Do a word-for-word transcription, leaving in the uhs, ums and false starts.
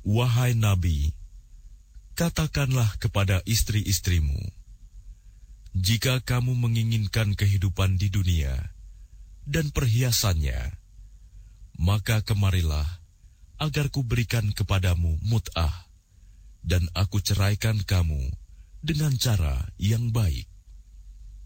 Wahai Nabi, katakanlah kepada istri-istrimu, jika kamu menginginkan kehidupan di dunia dan perhiasannya, maka kemarilah agar kuberikan kepadamu mut'ah, dan aku ceraikan kamu dengan cara yang baik.